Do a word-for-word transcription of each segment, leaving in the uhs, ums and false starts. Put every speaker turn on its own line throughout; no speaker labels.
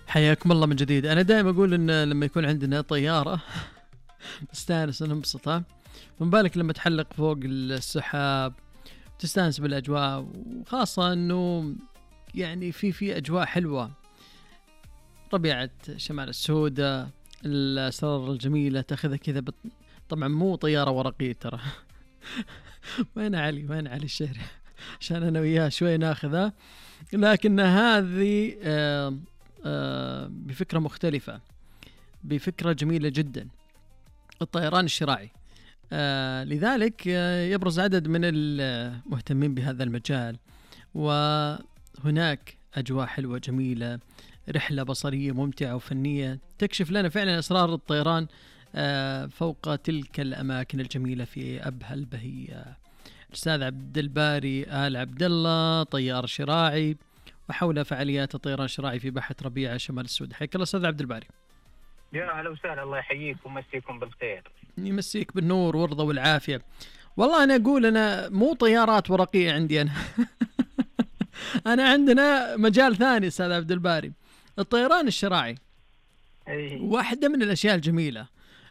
حياكم الله من جديد. أنا دائما أقول إن لما يكون عندنا طيارة نستانس وننبسط، فما بالك لما تحلق فوق السحاب تستانس بالأجواء، وخاصة إنه يعني في في أجواء حلوة، طبيعة شمال السوداء، الأسرار الجميلة تأخذها كذا بط... طبعا مو طيارة ورقية ترى. وين علي وين علي الشهري عشان أنا وياه شوي ناخذها، لكن هذه آه آه بفكرة مختلفة، بفكرة جميلة جدا، الطيران الشراعي. آه لذلك آه يبرز عدد من المهتمين بهذا المجال، وهناك أجواء حلوة جميلة، رحلة بصرية ممتعة وفنية تكشف لنا فعلا أسرار الطيران آه فوق تلك الأماكن الجميلة في أبها البهية. الأستاذ عبد الباري آل عبد الله، طيار شراعي، وحول فعاليات الطيران الشراعي في باحة ربيعة شمال السوداء. حياك الله أستاذ عبد الباري.
يا هلا وسهلا، الله يحييك ويمسيكم بالخير.
يمسيك بالنور والرضا والعافية. والله أنا أقول أنا مو طيارات ورقية عندي أنا. أنا عندنا مجال ثاني أستاذ عبد الباري، الطيران الشراعي.
أيه.
واحدة من الأشياء الجميلة.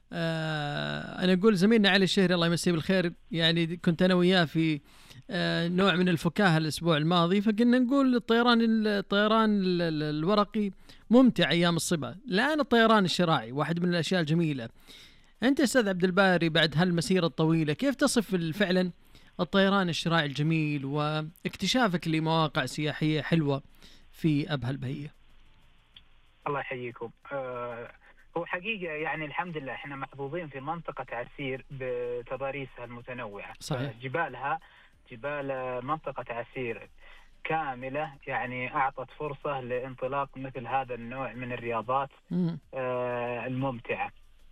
آه أنا أقول زميلنا علي الشهري الله يمسيه بالخير، يعني كنت أنا وياه في آه نوع من الفكاهة الأسبوع الماضي، فقلنا نقول الطيران الطيران الورقي ممتع أيام الصبا، الآن الطيران الشراعي واحد من الأشياء الجميلة. أنت أستاذ عبد الباري بعد هالمسيرة الطويلة كيف تصف فعلا الطيران الشراعي الجميل واكتشافك لمواقع سياحية حلوة في أبها البهية؟
الله يحييكم. آه هو حقيقة يعني الحمد لله احنا محظوظين في منطقة عسير بتضاريسها المتنوعة.
صحيح.
جبالها جبال منطقة عسير كاملة يعني أعطت فرصة لانطلاق مثل هذا النوع من الرياضات آه الممتعة.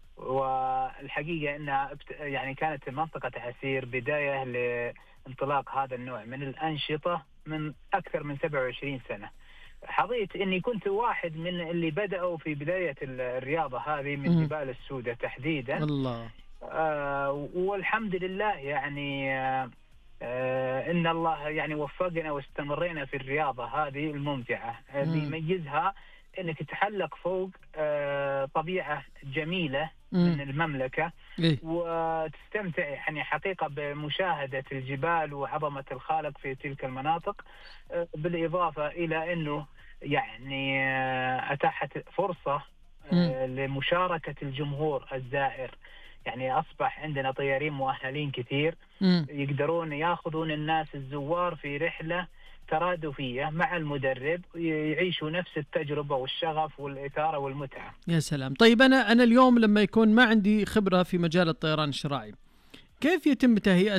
والحقيقة أنها يعني كانت منطقة عسير بداية لانطلاق هذا النوع من الأنشطة من أكثر من سبعة وعشرين سنة. حظيت أني كنت واحد من اللي بدأوا في بداية الرياضة هذه من جبال السوداء تحديدا.
الله.
آه والحمد لله يعني آه آه إن الله يعني وفقنا واستمرينا في الرياضة هذه الممتعة اللي يميزها انك تحلق فوق آه طبيعة جميلة من المملكة.
إيه؟
وتستمتع يعني حقيقة بمشاهدة الجبال وعظمة الخالق في تلك المناطق، آه بالإضافة إلى أنه يعني آه أتاحت فرصة آه لمشاركة الجمهور الزائر. يعني أصبح عندنا طيارين مؤهلين كثير
مم.
يقدرون يأخذون الناس الزوار في رحلة ترادفية مع المدرب، يعيشوا نفس التجربة والشغف والإثارة والمتعة.
يا سلام. طيب أنا أنا اليوم لما يكون ما عندي خبرة في مجال الطيران الشراعي، كيف يتم تهيئة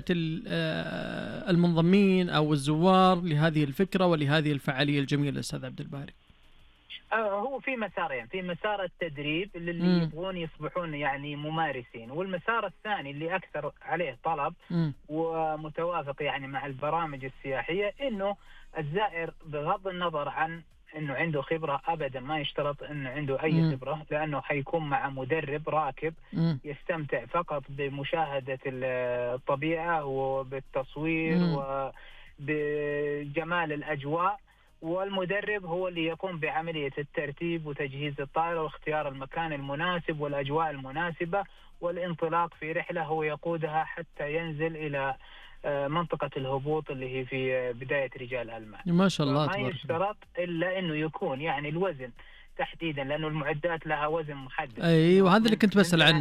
المنضمين أو الزوار لهذه الفكرة ولهذه الفعالية الجميلة أستاذ عبد الباري؟
هو في مسارين، في مسار التدريب اللي يبغون يصبحون يعني ممارسين، والمسار الثاني اللي أكثر عليه طلب
م.
ومتوافق يعني مع البرامج السياحية، إنه الزائر بغض النظر عن إنه عنده خبرة، أبدا ما يشترط إنه عنده أي م. خبرة، لأنه حيكون مع مدرب راكب م. يستمتع فقط بمشاهدة الطبيعة وبالتصوير م. وبجمال الأجواء، والمدرب هو اللي يقوم بعملية الترتيب وتجهيز الطائرة واختيار المكان المناسب والأجواء المناسبة، والانطلاق في رحلة هو يقودها حتى ينزل إلى منطقة الهبوط اللي هي في بداية رجال ألمان.
ما شاء الله.
ما يشترط إلا أنه يكون يعني الوزن تحديدا، لأنه المعدات لها وزن محدد.
أي وهذا اللي كنت بسأل عنه.